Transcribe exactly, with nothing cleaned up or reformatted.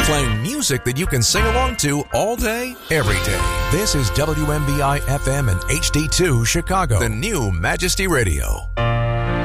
Playing music that you can sing along to all day, every day. This is W M B I F M and H D two Chicago, the new Majesty Radio.